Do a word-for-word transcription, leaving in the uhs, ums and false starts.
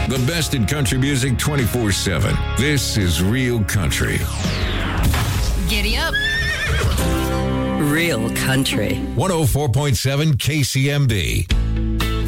The best in country music twenty-four seven. This is Real Country. Giddy up. Real Country. one oh four point seven K C M B.